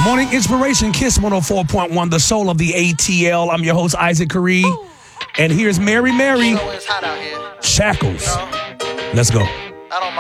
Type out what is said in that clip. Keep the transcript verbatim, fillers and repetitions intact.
Morning Inspiration, Kiss one oh four point one, the soul of the A T L. I'm your host, Isaac Curry. And here's Mary Mary You know it's hot out here. Shackles. You know? Let's go. I don't